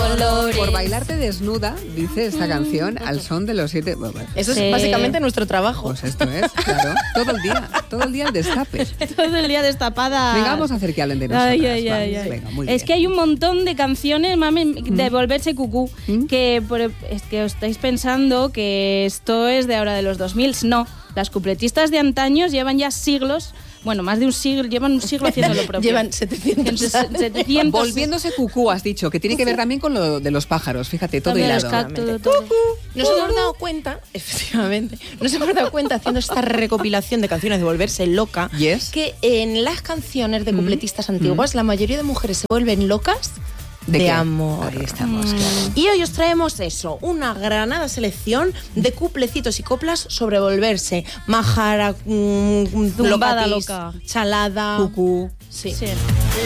colores. Por bailarte desnuda, dice esta canción, al son de los 7... Eso es básicamente nuestro trabajo. Pues esto es, claro, todo el día el destape. Todo el día destapada. Venga, vamos a hacer que hablen de nosotras. Ay. Venga, muy Es bien. que hay un montón de canciones, mami, de volverse cucú, que es que os estáis pensando que esto es de ahora de los 2000. No, las cupletistas de antaños llevan ya siglos, bueno, más de un siglo, llevan un siglo haciendo lo propio. Llevan 700 años. 700. Volviéndose cucú, has dicho, que tiene que ver también con lo de los pájaros, fíjate, todo También hilado. los cactus, todo. Nos hemos dado cuenta, efectivamente, haciendo esta recopilación de canciones de volverse loca, Yes. que en las canciones de cupletistas antiguas la mayoría de mujeres se vuelven locas de qué? amor. Ahí estamos, claro. Y hoy os traemos eso, una granada selección de cuplecitos y coplas sobre volverse majara, Zumbada locatis, loca. chalada, Cucú. Sí. Sí.